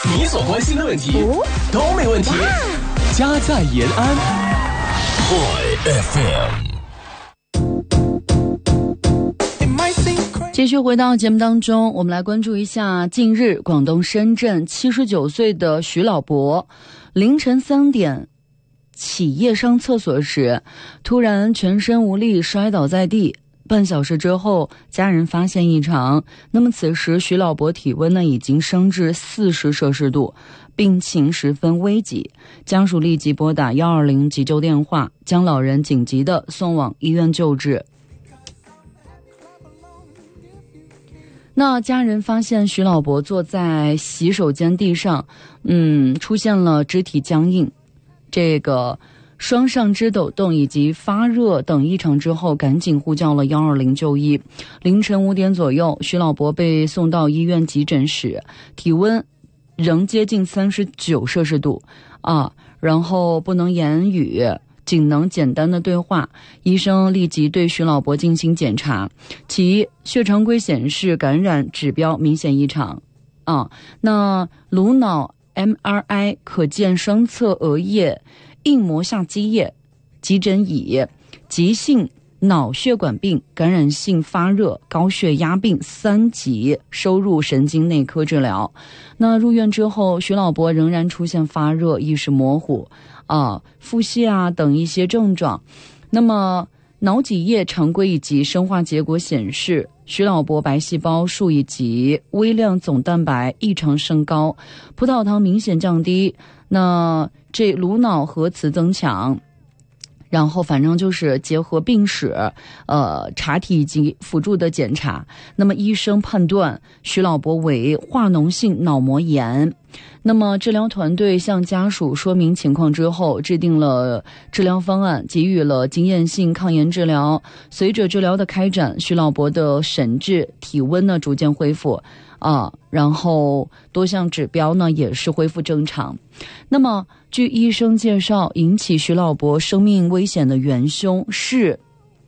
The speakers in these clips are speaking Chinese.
你所关心的问题都没问题。家在延安 Hoi FM。 继续回到节目当中，我们来关注一下近日广东深圳79岁的徐老伯凌晨3点起夜上厕所时，突然全身无力摔倒在地。半小时之后，家人发现异常。那么此时徐老伯体温呢已经升至40摄氏度，病情十分危急。家属立即拨打120急救电话，将老人紧急的送往医院救治。那家人发现徐老伯坐在洗手间地上，出现了肢体僵硬，双上肢抖动以及发热等异常之后，赶紧呼叫了120就医。凌晨5点左右，徐老伯被送到医院急诊室，体温仍接近39摄氏度然后不能言语，仅能简单的对话。医生立即对徐老伯进行检查，其血常规显示感染指标明显异常那颅脑 MRI 可见双侧额叶、硬膜下积液，急诊以急性脑血管病、感染性发热、高血压病3级收入神经内科治疗。那入院之后，徐老伯仍然出现发热、意识模糊腹泻等一些症状。那么脑脊液常规以及生化结果显示，徐老伯白细胞数以及微量总蛋白异常升高，葡萄糖明显降低，那这颅脑核磁增强。然后反正就是结合病史查体以及辅助的检查，那么医生判断徐老伯为化脓性脑膜炎。那么治疗团队向家属说明情况之后，制定了治疗方案，给予了经验性抗炎治疗。随着治疗的开展，徐老伯的神志、体温呢逐渐恢复然后多项指标呢也是恢复正常。那么据医生介绍，引起徐老伯生命危险的元凶是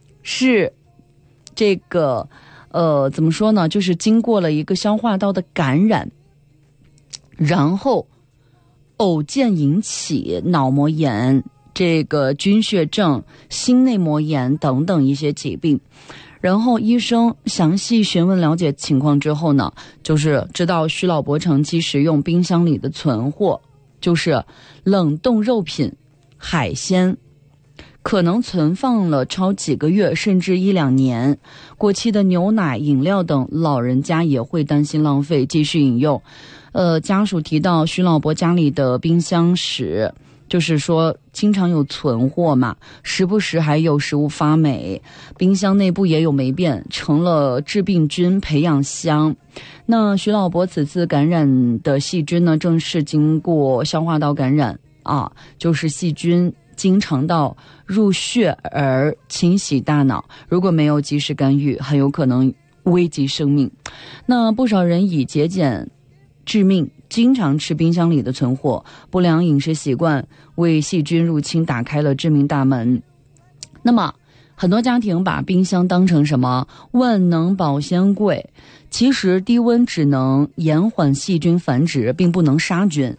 这个怎么说呢，就是经过了一个消化道的感染，然后偶见引起脑膜炎、这个菌血症、心内膜炎等等一些疾病。然后医生详细询问了解情况之后呢，就是知道徐老伯长期食用冰箱里的存货，就是冷冻肉品、海鲜，可能存放了超几个月甚至1-2年。过期的牛奶、饮料等，老人家也会担心浪费，继续饮用。家属提到徐老伯家里的冰箱时，就是说经常有存货嘛，时不时还有食物发霉，冰箱内部也有霉变，成了致病菌培养箱。那徐老伯此次感染的细菌呢，正是经过消化道感染就是细菌经肠道入血而侵袭大脑，如果没有及时干预，很有可能危及生命。那不少人以节俭致命，经常吃冰箱里的存货，不良饮食习惯为细菌入侵打开了致命大门。那么很多家庭把冰箱当成什么万能保鲜柜，其实低温只能延缓细菌繁殖，并不能杀菌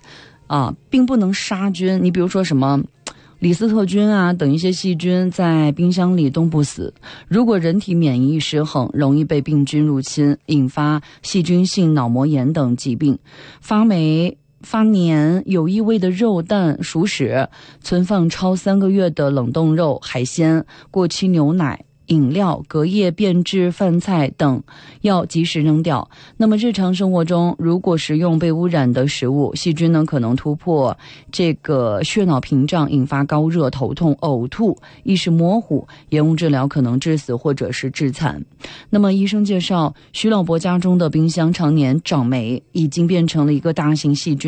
你比如说什么李斯特菌等一些细菌在冰箱里冻不死，如果人体免疫失衡，容易被病菌入侵，引发细菌性脑膜炎等疾病。发霉、发黏、有异味的肉蛋、熟食，存放超3个月的冷冻肉、海鲜、过期牛奶、饮料、隔夜变质饭菜等要及时扔掉。那么日常生活中，如果食用被污染的食物，细菌呢可能突破这个血脑屏障，引发高热、头痛、呕吐、意识模糊，延误治疗可能致死或者是致残。那么医生介绍，徐老伯家中的冰箱常年长霉，已经变成了一个大型细菌